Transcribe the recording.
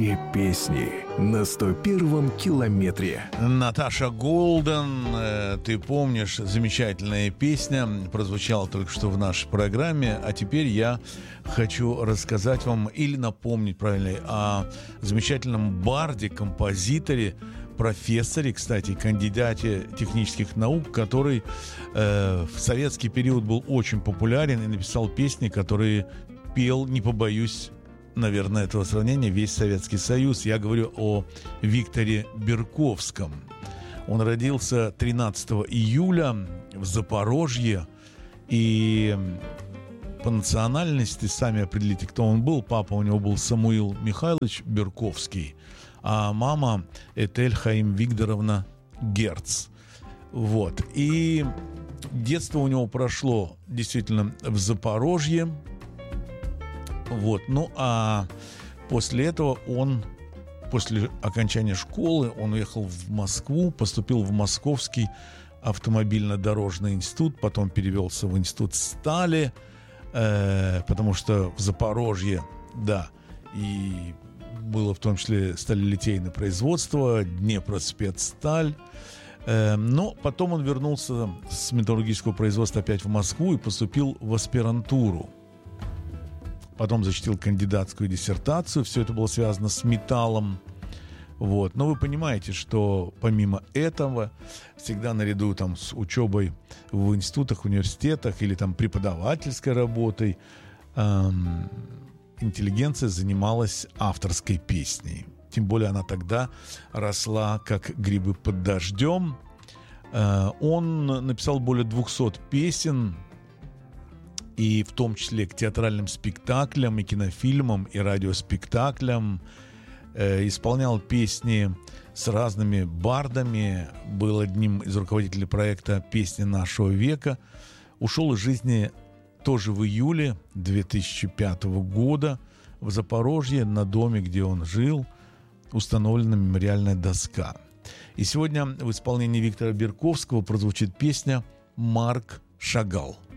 Лучшие песни на 101-м километре. Наташа Голден, ты помнишь, замечательная песня прозвучала только что в нашей программе, а теперь я хочу рассказать вам или напомнить, правильно, о замечательном барде, композиторе, профессоре, кстати, кандидате технических наук, который в советский период был очень популярен и написал песни, которые пел, не побоюсь, наверное, этого сравнения, весь Советский Союз. Я говорю о Викторе Берковском. Он родился 13 июля в Запорожье. И по национальности, сами определите, кто он был. Папа у него был Самуил Михайлович Берковский, а мама Этель Хаим Викторовна Герц. Вот. И детство у него прошло действительно в Запорожье. Вот. Ну, а после этого после окончания школы, он уехал в Москву, поступил в Московский автомобильно-дорожный институт, потом перевелся в институт стали, потому что в Запорожье, да, и было в том числе сталелитейное производство, Днепроспецсталь. Но потом он вернулся с металлургического производства опять в Москву и поступил в аспирантуру. Потом защитил кандидатскую диссертацию. Все это было связано с металлом. Вот. Но вы понимаете, что помимо этого, всегда наряду там, с учебой в институтах, университетах или там, преподавательской работой, интеллигенция занималась авторской песней. Тем более она тогда росла как грибы под дождем. Он написал более 200 песен, и в том числе к театральным спектаклям, и кинофильмам, и радиоспектаклям. Исполнял песни с разными бардами. Был одним из руководителей проекта «Песни нашего века». Ушел из жизни тоже в июле 2005 года. В Запорожье, на доме, где он жил, установлена мемориальная доска. И сегодня в исполнении Виктора Берковского прозвучит песня «Марк Шагал».